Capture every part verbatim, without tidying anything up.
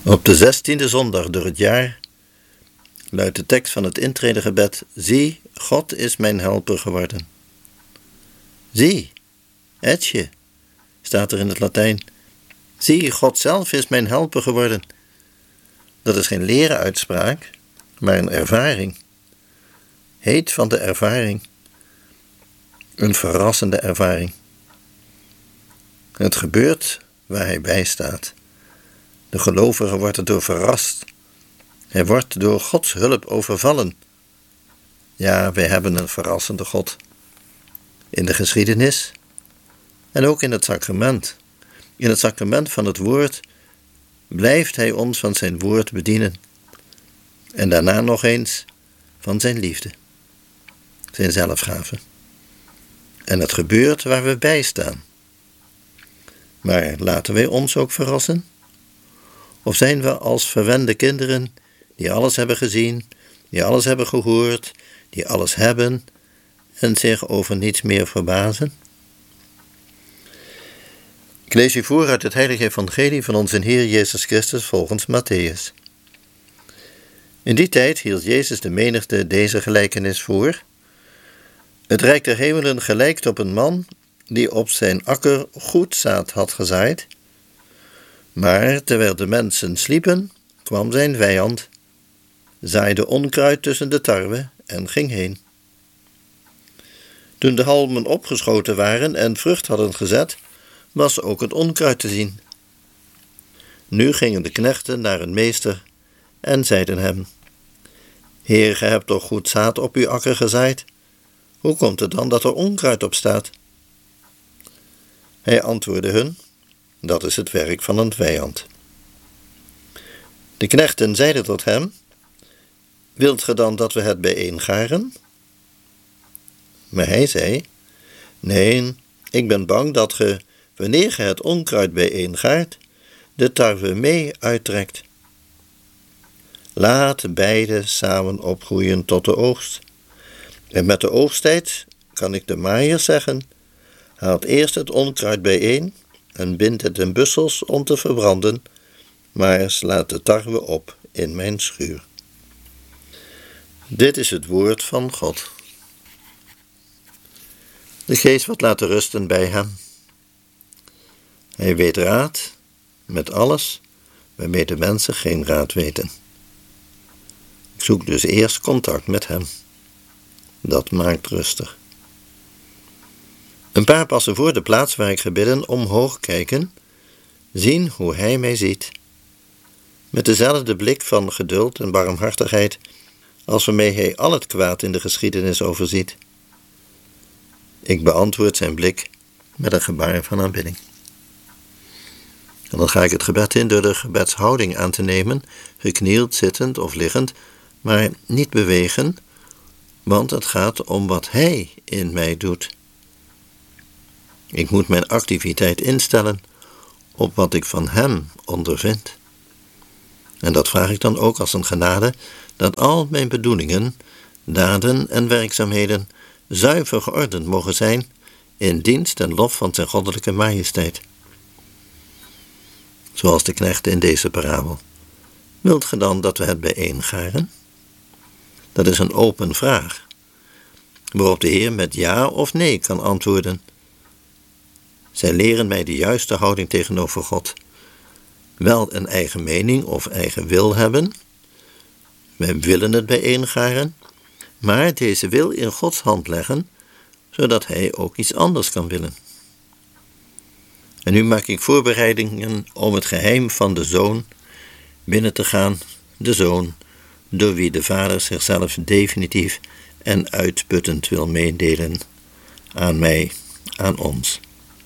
Op de zestiende zondag door het jaar luidt de tekst van het intredegebed: Zie, God is mijn helper geworden. Zie, etje, staat er in het Latijn. Zie, God zelf is mijn helper geworden. Dat is geen leren uitspraak, maar een ervaring. Heet van de ervaring. Een verrassende ervaring. Het gebeurt waar hij bij staat. De gelovige wordt erdoor verrast. Hij wordt door Gods hulp overvallen. Ja, wij hebben een verrassende God. In de geschiedenis en ook in het sacrament. In het sacrament van het woord blijft hij ons van zijn woord bedienen. En daarna nog eens van zijn liefde. Zijn zelfgave. En het gebeurt waar we bij staan. Maar laten wij ons ook verrassen? Of zijn we als verwende kinderen die alles hebben gezien, die alles hebben gehoord, die alles hebben en zich over niets meer verbazen? Ik lees u voor uit het heilige evangelie van onze Heer Jezus Christus volgens Matthäus. In die tijd hield Jezus de menigte deze gelijkenis voor. Het rijk der hemelen gelijkt op een man die op zijn akker goed zaad had gezaaid. Maar terwijl de mensen sliepen, kwam zijn vijand, zaaide onkruid tussen de tarwe en ging heen. Toen de halmen opgeschoten waren en vrucht hadden gezet, was ook het onkruid te zien. Nu gingen de knechten naar hun meester en zeiden hem: Heer, gij hebt toch goed zaad op uw akker gezaaid? Hoe komt het dan dat er onkruid op staat? Hij antwoordde hun: Dat is het werk van een vijand. De knechten zeiden tot hem: Wilt ge dan dat we het bijeengaren? Maar hij zei: Nee, ik ben bang dat ge, wanneer ge het onkruid bijeengaart, de tarwe mee uittrekt. Laat beide samen opgroeien tot de oogst. En met de oogsttijd kan ik de maaier zeggen: Haalt eerst het onkruid bijeen en bindt het in bussels om te verbranden, maar slaat de tarwe op in mijn schuur. Dit is het woord van God. De geest wordt laten rusten bij hem. Hij weet raad met alles waarmee de mensen geen raad weten. Ik zoek dus eerst contact met hem. Dat maakt rustig. Een paar passen voor de plaats waar ik ga bidden, omhoog kijken, zien hoe hij mij ziet. Met dezelfde blik van geduld en barmhartigheid als waarmee hij al het kwaad in de geschiedenis overziet. Ik beantwoord zijn blik met een gebaar van aanbidding. En dan ga ik het gebed in door de gebedshouding aan te nemen, geknield, zittend of liggend, maar niet bewegen, want het gaat om wat hij in mij doet. Ik moet mijn activiteit instellen op wat ik van hem ondervind. En dat vraag ik dan ook als een genade, dat al mijn bedoelingen, daden en werkzaamheden zuiver geordend mogen zijn in dienst en lof van zijn goddelijke majesteit. Zoals de knechten in deze parabel. Wilt ge dan dat we het bijeengaren? Dat is een open vraag, waarop de Heer met ja of nee kan antwoorden. Zij leren mij de juiste houding tegenover God. Wel een eigen mening of eigen wil hebben. Wij willen het bijeengaren, maar deze wil in Gods hand leggen, zodat hij ook iets anders kan willen. En nu maak ik voorbereidingen om het geheim van de Zoon binnen te gaan, de Zoon, door wie de Vader zichzelf definitief en uitputtend wil meedelen aan mij, aan ons.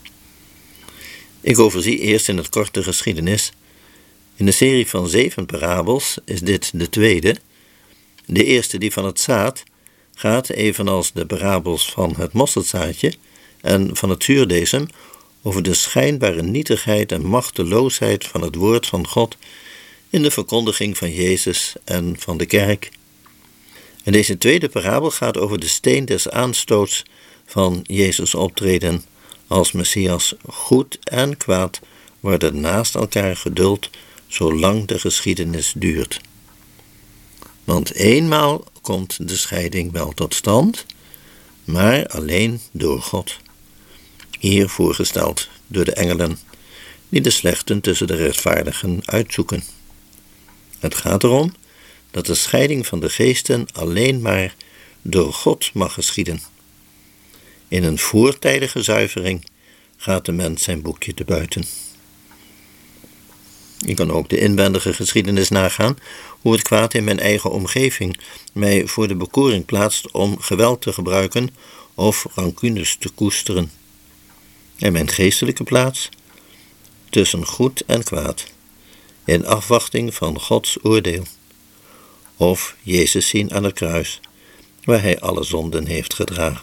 Ik overzie eerst in het kort de geschiedenis. In de serie van zeven parabels is dit de tweede. De eerste, die van het zaad, gaat evenals de parabels van het mosterdzaadje en van het zuurdesem over de schijnbare nietigheid en machteloosheid van het woord van God in de verkondiging van Jezus en van de kerk. En deze tweede parabel gaat over de steen des aanstoots van Jezus' optreden als Messias. Goed en kwaad worden naast elkaar geduld zolang de geschiedenis duurt. Want eenmaal komt de scheiding wel tot stand, maar alleen door God. Hier voorgesteld door de engelen, die de slechten tussen de rechtvaardigen uitzoeken. Het gaat erom dat de scheiding van de geesten alleen maar door God mag geschieden. In een voortijdige zuivering gaat de mens zijn boekje te buiten. Ik kan ook de inwendige geschiedenis nagaan, hoe het kwaad in mijn eigen omgeving mij voor de bekoring plaatst om geweld te gebruiken of rancunes te koesteren. En mijn geestelijke plaats tussen goed en kwaad, in afwachting van Gods oordeel, of Jezus zien aan het kruis, waar hij alle zonden heeft gedragen.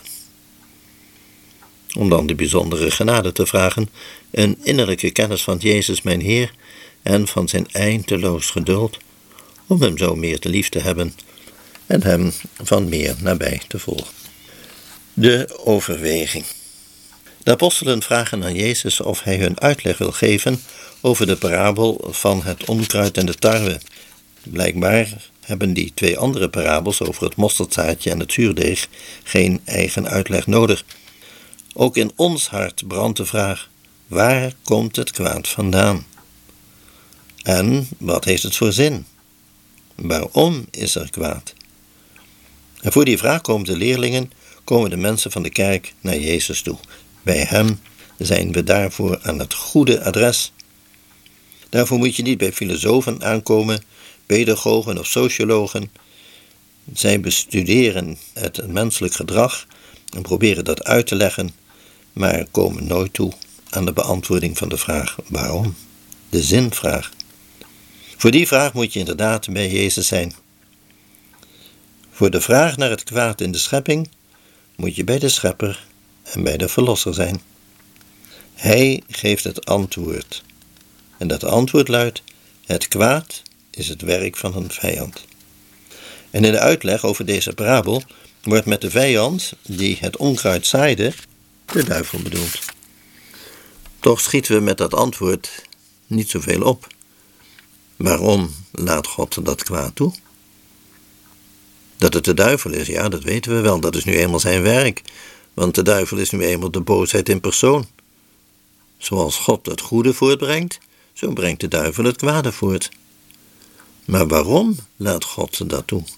Om dan de bijzondere genade te vragen, een innerlijke kennis van Jezus mijn Heer en van zijn eindeloos geduld, om hem zo meer te lief te hebben en hem van meer nabij te volgen. De overweging. De apostelen vragen aan Jezus of hij hun uitleg wil geven over de parabel van het onkruid en de tarwe. Blijkbaar hebben die twee andere parabels over het mosterdzaadje en het zuurdeeg geen eigen uitleg nodig. Ook in ons hart brandt de vraag: waar komt het kwaad vandaan? En wat heeft het voor zin? Waarom is er kwaad? En voor die vraag komen de leerlingen, komen de mensen van de kerk naar Jezus toe. Bij hem zijn we daarvoor aan het goede adres. Daarvoor moet je niet bij filosofen aankomen, pedagogen of sociologen. Zij bestuderen het menselijk gedrag en proberen dat uit te leggen, maar komen nooit toe aan de beantwoording van de vraag waarom, de zinvraag. Voor die vraag moet je inderdaad bij Jezus zijn. Voor de vraag naar het kwaad in de schepping moet je bij de schepper en bij de verlosser zijn. Hij geeft het antwoord. En dat antwoord luidt: het kwaad is het werk van een vijand. En in de uitleg over deze parabel wordt met de vijand die het onkruid zaaide de duivel bedoeld. Toch schieten we met dat antwoord niet zoveel op. Waarom laat God dat kwaad toe? Dat het de duivel is, ja, dat weten we wel. Dat is nu eenmaal zijn werk. Want de duivel is nu eenmaal de boosheid in persoon. Zoals God het goede voortbrengt, zo brengt de duivel het kwade voort. Maar waarom laat God dat toe?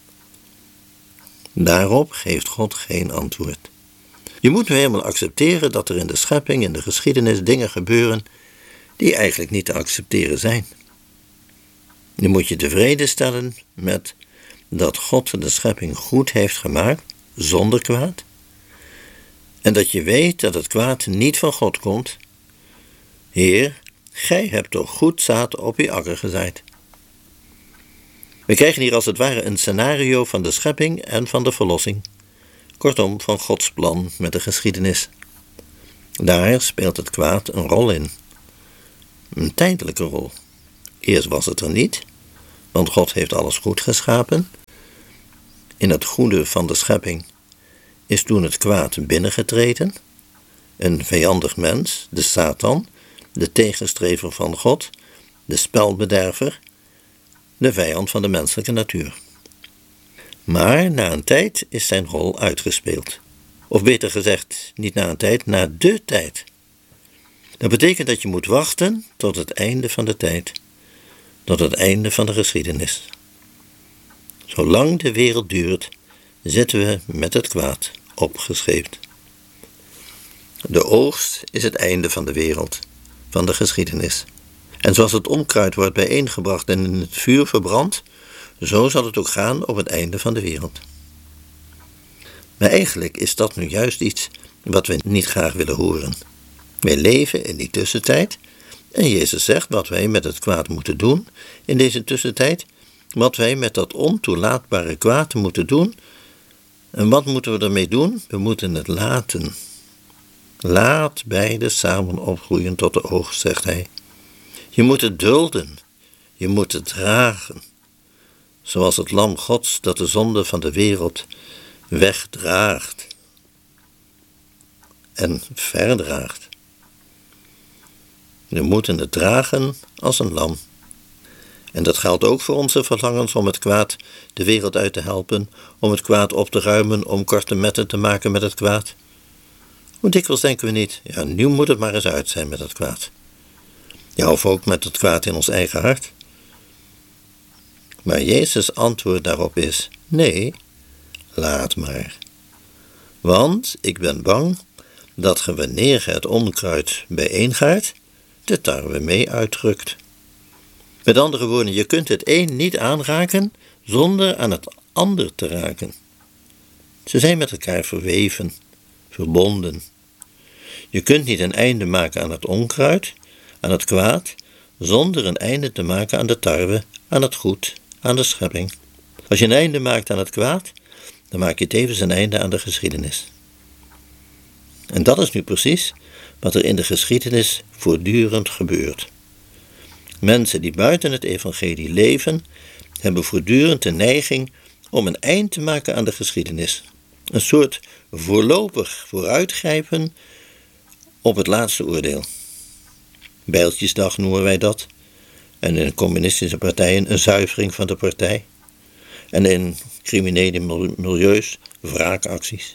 Daarop geeft God geen antwoord. Je moet nu eenmaal accepteren dat er in de schepping, in de geschiedenis, dingen gebeuren die eigenlijk niet te accepteren zijn. Je moet je tevreden stellen met dat God de schepping goed heeft gemaakt, zonder kwaad, en dat je weet dat het kwaad niet van God komt. Heer, gij hebt toch goed zaad op uw akker gezaaid. We krijgen hier als het ware een scenario van de schepping en van de verlossing. Kortom, van Gods plan met de geschiedenis. Daar speelt het kwaad een rol in. Een tijdelijke rol. Eerst was het er niet, want God heeft alles goed geschapen. In het goede van de schepping is toen het kwaad binnengetreden. Een vijandig mens, de Satan, de tegenstrever van God, de spelbederver, de vijand van de menselijke natuur. Maar na een tijd is zijn rol uitgespeeld. Of beter gezegd, niet na een tijd, na de tijd. Dat betekent dat je moet wachten tot het einde van de tijd. Tot het einde van de geschiedenis. Zolang de wereld duurt, zitten we met het kwaad opgescheept. De oogst is het einde van de wereld, van de geschiedenis. En zoals het onkruid wordt bijeengebracht en in het vuur verbrand, zo zal het ook gaan op het einde van de wereld. Maar eigenlijk is dat nu juist iets wat we niet graag willen horen. Wij leven in die tussentijd en Jezus zegt wat wij met het kwaad moeten doen in deze tussentijd, wat wij met dat ontoelaatbare kwaad moeten doen. En wat moeten we ermee doen? We moeten het laten. Laat beide samen opgroeien tot de oogst, zegt hij. Je moet het dulden, je moet het dragen, zoals het lam Gods dat de zonde van de wereld wegdraagt en verdraagt. We moeten het dragen als een lam En dat geldt ook voor onze verlangens om het kwaad de wereld uit te helpen, om het kwaad op te ruimen, om korte metten te maken met het kwaad. Hoe dikwijls denken we niet, ja, nu moet het maar eens uit zijn met het kwaad. Ja, of ook met het kwaad in ons eigen hart. Maar Jezus' antwoord daarop is, nee, laat maar. Want ik ben bang dat ge wanneer ge het onkruid bijeengaart, de tarwe mee uitdrukt. Met andere woorden, je kunt het een niet aanraken zonder aan het ander te raken. Ze zijn met elkaar verweven, verbonden. Je kunt niet een einde maken aan het onkruid, aan het kwaad, zonder een einde te maken aan de tarwe, aan het goed, aan de schepping. Als je een einde maakt aan het kwaad, dan maak je tevens een einde aan de geschiedenis. En dat is nu precies wat er in de geschiedenis voortdurend gebeurt. Mensen die buiten het evangelie leven, hebben voortdurend de neiging om een eind te maken aan de geschiedenis. Een soort voorlopig vooruitgrijpen op het laatste oordeel. Bijltjesdag noemen wij dat. En in communistische partijen een zuivering van de partij. En in criminele milieus wraakacties.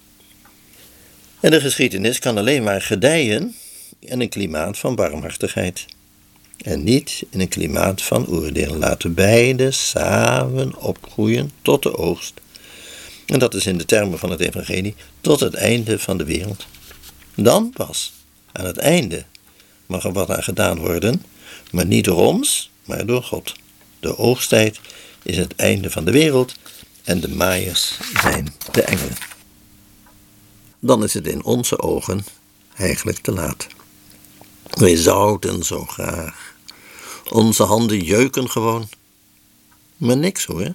En de geschiedenis kan alleen maar gedijen in een klimaat van barmhartigheid. En niet in een klimaat van oordeel. Laten beide samen opgroeien tot de oogst. En dat is in de termen van het evangelie tot het einde van de wereld. Dan pas, aan het einde, mag er wat aan gedaan worden, maar niet door ons, maar door God. De oogsttijd is het einde van de wereld en de maaiers zijn de engelen. Dan is het in onze ogen eigenlijk te laat. Wij zouden zo graag. Onze handen jeuken gewoon. Maar niks hoor.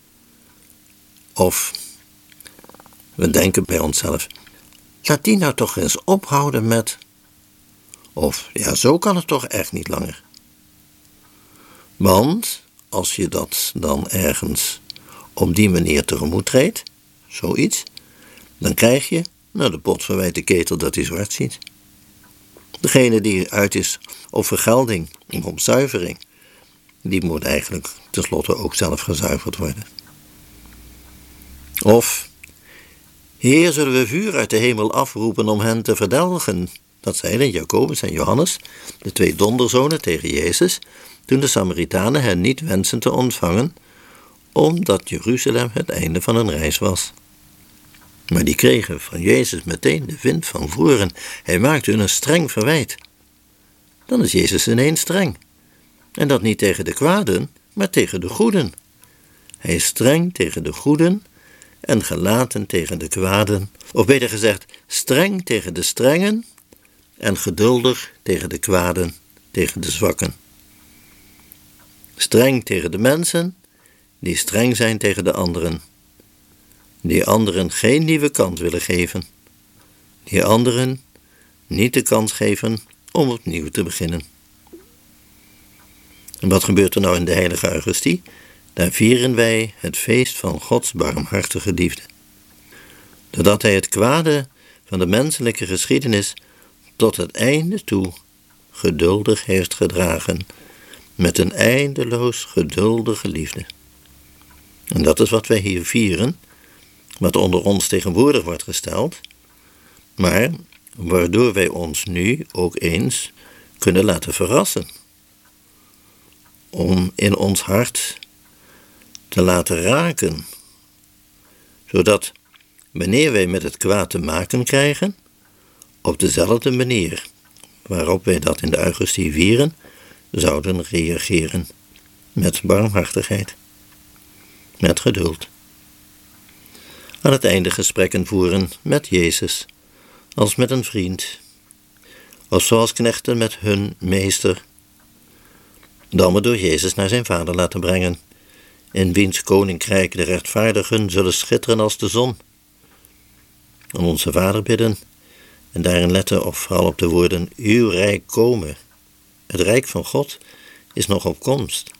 Of we denken bij onszelf, laat die nou toch eens ophouden met. Of ja, zo kan het toch echt niet langer. Want als je dat dan ergens op die manier tegemoet treedt, zoiets, dan krijg je, nou de pot verwijt de ketel dat hij zwart ziet. Degene die uit is op vergelding, op zuivering, die moet eigenlijk tenslotte ook zelf gezuiverd worden. Of, Heer, zullen we vuur uit de hemel afroepen om hen te verdelgen? Dat zeiden Jacobus en Johannes, de twee donderzonen, tegen Jezus, toen de Samaritanen hen niet wensen te ontvangen, omdat Jeruzalem het einde van hun reis was. Maar die kregen van Jezus meteen de wind van voren. Hij maakte hun een streng verwijt. Dan is Jezus ineens streng. En dat niet tegen de kwaden, maar tegen de goeden. Hij is streng tegen de goeden en gelaten tegen de kwaden. Of beter gezegd, streng tegen de strengen en geduldig tegen de kwaden, tegen de zwakken. Streng tegen de mensen die streng zijn tegen de anderen. Die anderen geen nieuwe kans willen geven. Die anderen niet de kans geven om opnieuw te beginnen. En wat gebeurt er nou in de heilige Eucharistie? Daar vieren wij het feest van Gods barmhartige liefde. Doordat hij het kwade van de menselijke geschiedenis tot het einde toe geduldig heeft gedragen, met een eindeloos geduldige liefde. En dat is wat wij hier vieren, wat onder ons tegenwoordig wordt gesteld, maar waardoor wij ons nu ook eens kunnen laten verrassen. Om in ons hart te laten raken, zodat wanneer wij met het kwaad te maken krijgen, op dezelfde manier waarop wij dat in de Eucharistie vieren, zouden reageren met barmhartigheid, met geduld. Aan het einde gesprekken voeren met Jezus, als met een vriend, of zoals knechten met hun meester, dan we door Jezus naar zijn Vader laten brengen, in wiens koninkrijk de rechtvaardigen zullen schitteren als de zon. Om onze Vader bidden en daarin letten of vooral op de woorden, uw rijk komen. Het rijk van God is nog op komst.